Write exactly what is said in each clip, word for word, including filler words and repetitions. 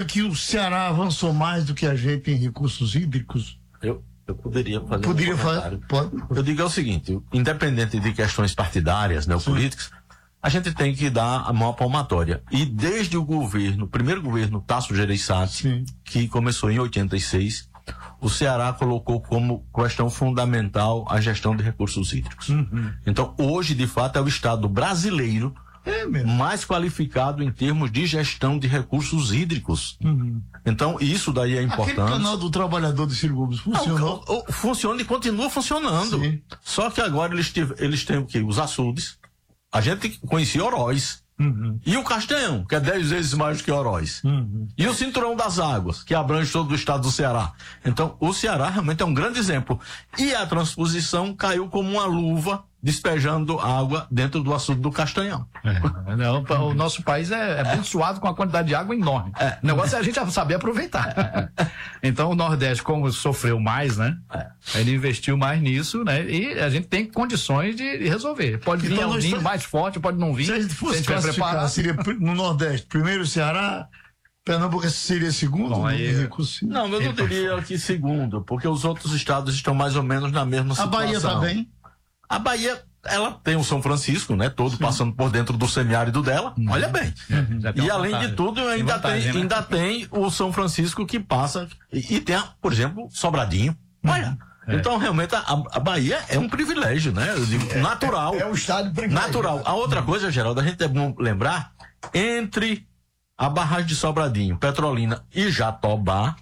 que o Ceará avançou mais do que a gente em recursos hídricos? Eu, eu poderia fazer Poderia um fazer, pode. Eu digo é o seguinte, independente de questões partidárias, neopolíticas, a gente tem que dar a mão à palmatória. E desde o governo, o primeiro governo Tasso Gereissati, que começou em oitenta e seis, o Ceará colocou como questão fundamental a gestão de recursos hídricos. Uhum. Então, hoje, de fato, é o Estado brasileiro é mais qualificado em termos de gestão de recursos hídricos. Uhum. Então, isso daí é importante. Aquele canal do trabalhador de Ciro Gomes funcionou? Não, o, o, funciona e continua funcionando. Sim. Só que agora eles, tive, eles têm o quê? Os açudes. A gente conhecia Oroz. Uhum. E o Castanhão, que é dez vezes mais do que Oroz. Uhum. E o Cinturão das Águas, que abrange todo o estado do Ceará. Então, o Ceará realmente é um grande exemplo. E a transposição caiu como uma luva, despejando água dentro do açude do Castanhão. É, não, o nosso país é, é abençoado com a quantidade de água enorme. É. O negócio é a gente saber aproveitar. Então, o Nordeste, como sofreu mais, né? É. Ele investiu mais nisso, né? E a gente tem condições de resolver. Pode vir então, um ninho mais forte, pode não vir. Se a gente fosse classificar, seria no Nordeste, primeiro o Ceará, Pernambuco seria segundo? Bom, aí, não, eu não diria que segundo, porque os outros estados estão mais ou menos na mesma situação. A Bahia também? A Bahia, ela tem o São Francisco, né? Todo Sim. passando por dentro do semiárido dela. Hum. Olha bem. É, e além vantagem. de tudo, ainda, tem, vantagem, tem, né? ainda tem o São Francisco que passa. E, e tem, por exemplo, Sobradinho. Olha. É. Então, realmente, a, a Bahia é um privilégio, né? Eu digo, é, natural. É, é um estado privilegiado. Natural. A outra coisa, Geraldo, a gente é bom lembrar, entre a barragem de Sobradinho, Petrolina e Jatobá,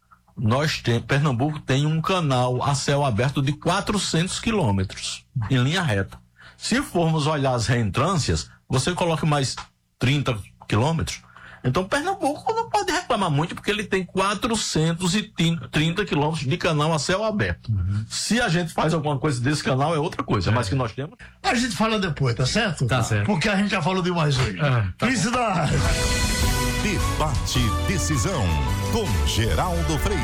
nós tem, Pernambuco tem um canal a céu aberto de quatrocentos quilômetros, em linha reta. Se formos olhar as reentrâncias, você coloca mais trinta quilômetros. Então, Pernambuco não pode reclamar muito, porque ele tem quatrocentos e trinta quilômetros de canal a céu aberto. Uhum. Se a gente faz alguma coisa desse canal, é outra coisa, é. mas que nós temos... A gente fala depois, tá certo? Tá certo. Porque a gente já falou demais hoje. É, tá Felicidade! Debate Decisão, com Geraldo Freire.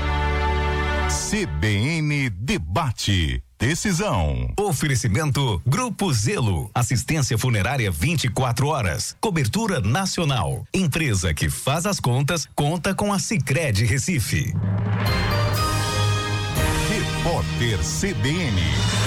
C B N Debate Decisão. Oferecimento Grupo Zelo. Assistência funerária vinte e quatro horas. Cobertura nacional. Empresa que faz as contas, conta com a Sicredi Recife. Repórter C B N.